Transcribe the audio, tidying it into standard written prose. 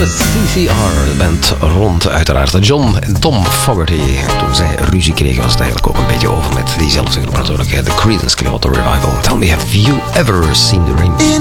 CCR, de band rond uiteraard John en Tom Fogerty. Toen zij ruzie kregen was het eigenlijk ook een beetje over met diezelfde groep natuurlijk. The Creedence Clearwater Revival. Tell me, have you ever seen the rain?